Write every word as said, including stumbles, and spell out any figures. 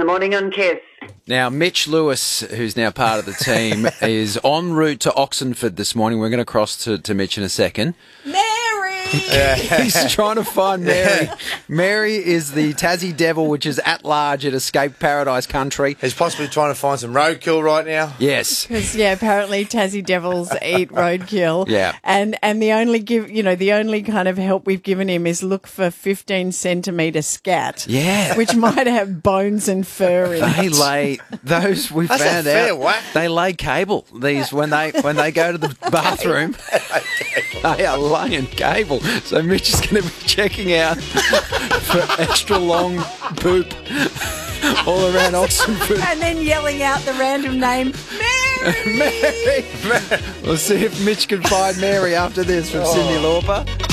the morning on Kiss. Now, Mitch Lewis, who's now part of the team, is en route to Oxenford this morning. We're going to cross to, to Mitch in a second. Mary! He's trying to find Mary. Mary is the Tassie Devil, which is at large at Escape Paradise Country. He's possibly trying to find some roadkill right now. Yes. Because, yeah, apparently Tassie Devils eat roadkill. Yeah. And and the only give you know, the only kind of help we've given him is look for fifteen centimetre scat. Yeah. Which might have bones and fur in They it. lay those we That's found a fair out. whack. They lay cable. These when they when they go to the bathroom, they are laying cable. So Mitch is going to be checking out for extra long poop all around Oxenford. And then yelling out the random name, Mary! Mary. We'll see if Mitch can find Mary after this from Cindy Lauper.